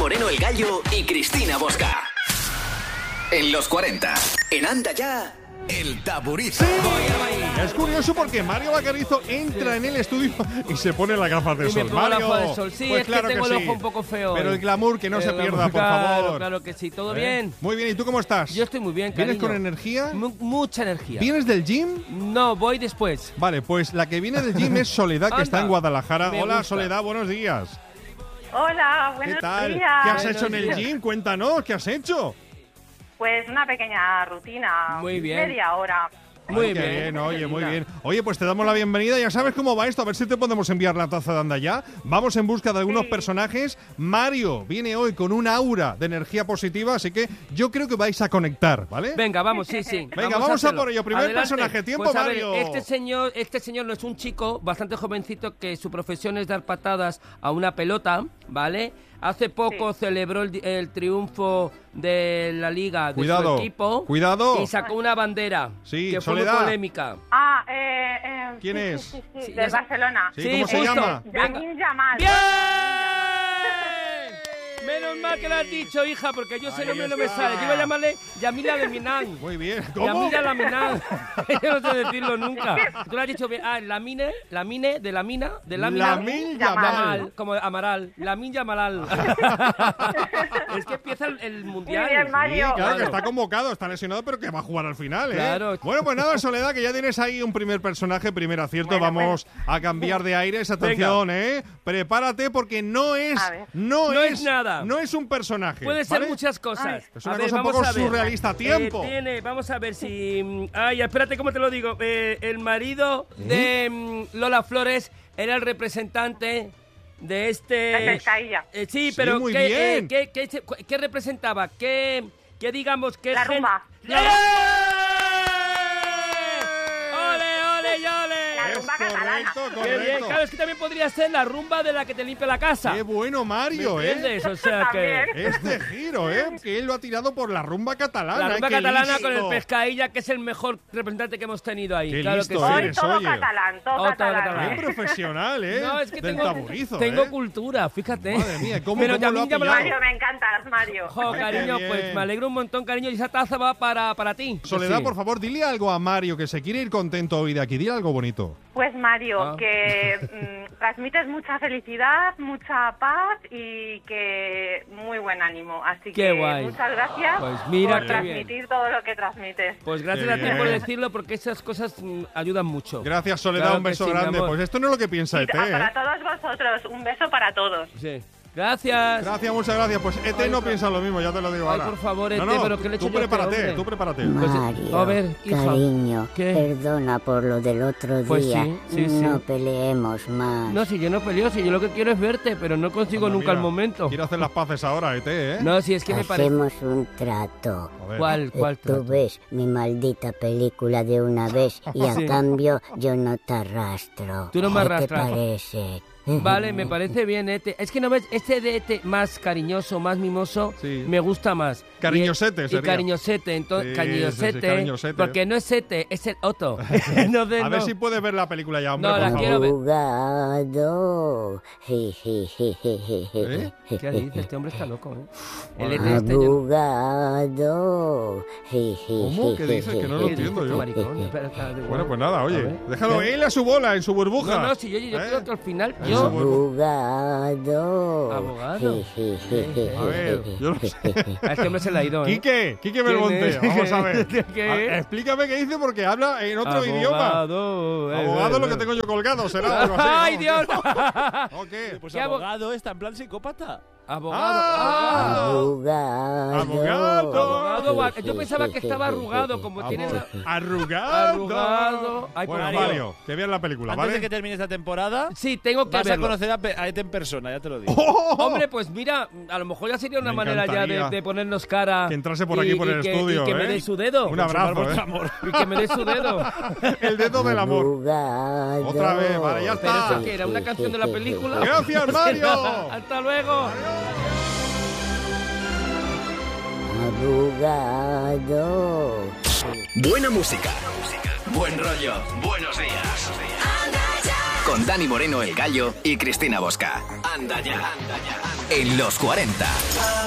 Moreno el Gallo y Cristina Bosca. En los 40. En Anda Ya, el Taburizo. Sí. Es curioso porque Mario Vaquerizo entra en el estudio y se pone las gafas de sol. Mario, las gafas de sol. Sí, pues es claro que tengo que el ojo un poco feo. Pero el glamour que no se pierda, por claro, favor. Claro que sí, ¿todo bien? Muy bien, ¿y tú cómo estás? Yo estoy muy bien, cariño. ¿Vienes con energía? Mucha energía. ¿Vienes del gym? No, voy después. Vale, pues la que viene del gym es Soledad, que está en Guadalajara. Hola, gusta. Soledad, buenos días. Hola, buenos ¿Qué tal? días. ¿Qué has hecho en el gym? Cuéntanos, ¿qué has hecho? Pues una pequeña rutina. Muy bien. Media hora. Muy Qué bien. Oye, muy bien. Oye, pues te damos la bienvenida. Ya sabes cómo va esto. A ver si te podemos enviar la taza de Anda Ya. Vamos en busca de algunos personajes. Mario viene hoy con un aura de energía positiva, así que yo creo que vais a conectar, ¿vale? Venga, vamos, sí. Venga, vamos a por ello. Primer personaje. Tiempo, pues a Mario. Ver, este señor no es un chico bastante jovencito que su profesión es dar patadas a una pelota, ¿vale? Hace poco celebró el triunfo de la Liga de su equipo. Cuidado. Y sacó una bandera que fue muy polémica. ¿Quién es? Sí, del Barcelona. Sí, ¿cómo se llama? Lamine Yamal. ¡Bien! Menos mal que lo has dicho, hija, porque yo ese nombre no me sale. Yo iba a llamarle Yamila Laminan. Muy bien. ¿Cómo? Yamila Laminan. Yo no sé decirlo nunca. Tú lo has dicho bien. Lamine, de Lamina, de Lamina. Lamine Yamal. Como Amaral. Lamine Yamal. Es que empieza el mundial. Muy bien, Mario. Sí, claro, que está convocado, está lesionado, pero que va a jugar al final, ¿eh? Claro. Bueno, pues nada, Soledad, que ya tienes ahí un primer personaje, primer acierto. Vamos a cambiar de aires. Atención, ¿eh? Prepárate porque no es nada. No es un personaje. Puede ser ¿vale? muchas cosas. Es una cosa un poco surrealista. Tiempo. Vamos a ver si... espérate, ¿cómo te lo digo? El marido de Lola Flores era el representante de este... De Pescailla. Sí, pero muy ¿qué, bien. ¿qué representaba? ¿Qué digamos que... La rumba. La rumba catalana. Correcto. Qué bien, claro, es que también podría ser la rumba de la que te limpia la casa. Qué bueno, Mario, ¿Me entiendes? O sea que... Este giro, que él lo ha tirado por la rumba catalana. La rumba qué catalana listo. con el Pescailla, que es el mejor representante que hemos tenido ahí. Qué claro listo que sí. eres, Todo oye. catalán, todo Todo catalán. catalán. Qué profesional, No, es que Del tengo taburizo, tengo cultura, fíjate. Madre mía, ¿cómo Pero lo ha Yamil pillado? Yamal- Mario, me encantas, Mario. Jo, cariño, Qué pues bien. me alegro un montón, cariño. Y esa taza va para ti. Soledad, Sí. por favor, dile algo a Mario, que se quiere ir contento hoy de aquí. Dile algo bonito. Pues Mario, que transmites mucha felicidad, mucha paz y que muy buen ánimo. Así Qué que guay. muchas gracias Pues mira, por qué bien. transmitir todo lo que transmites. Pues gracias Qué a ti bien. por decirlo, porque esas cosas ayudan mucho. Gracias, Soledad, Claro un que beso sí, mi grande. amor. Pues esto no es lo que piensa Y ET, para todos vosotros, un beso para todos. Sí. Gracias. Gracias, muchas gracias. Pues ET Ay, no por- piensa lo mismo, ya te lo digo Ay, ahora. por favor, ET, no, pero ¿qué le he hecho tú yo a este prepárate, hombre? tú prepárate. Mario, a ver, hija. cariño, ¿Qué? perdona por lo del otro Pues día. sí, no sí. peleemos más. No, si yo no peleo, si yo lo que quiero es verte, pero no consigo Anda, nunca mira, el momento. Quiero hacer las paces ahora, ET, ¿eh? No, si es que me parece... Hacemos un trato. A ver. ¿Cuál Tú trato? ves mi maldita película de una vez y a Sí. cambio yo no te arrastro. Tú no me ¿Qué arrastras. te parece? Vale, me parece bien, ET. Es que no ves, este de ET más cariñoso, más mimoso, Sí. me gusta más. Cariñosete Y sería. cariñosete, entonces, Sí, cariñosete, sí, sí, cariñosete. porque no es ET, es el Otto. Entonces, A ver no. si puedes ver la película ya, hombre, No, por la favor. quiero ver. Abogado. ¿Qué dices? Este hombre está loco, ¿eh? El ET este... yo- Abogado. ¿Cómo? ¿Qué dices? Que no lo ¿Qué dices, entiendo yo. maricón? Espera, de Bueno, pues nada, A oye, ver. déjalo él a su bola, en su burbuja. No, si yo quiero que al final En yo... su burbuja. Abogado. Abogado. A ver, yo no sé. A este hombre se le ha ido, ¿eh? Quique Belmonte, es? vamos a ver. ¿Qué? Explícame qué dice porque habla en otro idioma. Abogado lo que tengo yo colgado, será algo así. ¡Ay, ¿no? Dios! ¿O qué? Pues ¿Qué abogado está en plan psicópata. Abogado. Abogado. Abogado. Yo pensaba que estaba arrugado, como tiene la... Arrugado. Arrugado. Ay, Bueno, Mario. Mario, que veas la película, Antes ¿vale? de que termine esta temporada, Sí, tengo que vas a verlo. conocer a ET en persona, ya te lo digo. ¡Oh! Hombre, pues mira, a lo mejor ya sería una Me manera ya encantaría de ponernos cara. que entrase por aquí por el estudio, Y que me ¿eh? dé su dedo. Un abrazo, Por ¿eh? amor. Y que me dé su dedo. El dedo del amor. Abogado. Otra vez, vale, ya Pero está. eso que era una canción de la película. Gracias, Mario. Hasta luego. Abogado. Buena música. Buen rollo. Buenos días. Anda Ya. Con Dani Moreno, el Gallo, y Cristina Bosca. Anda ya. En los 40.